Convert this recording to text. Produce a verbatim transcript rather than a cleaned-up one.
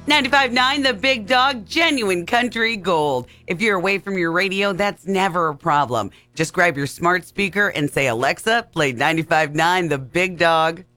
ninety-five point nine The Big Dog, genuine country gold. If you're away from your radio, that's never a problem. Just grab your smart speaker and say, Alexa, play ninety-five point nine The Big Dog.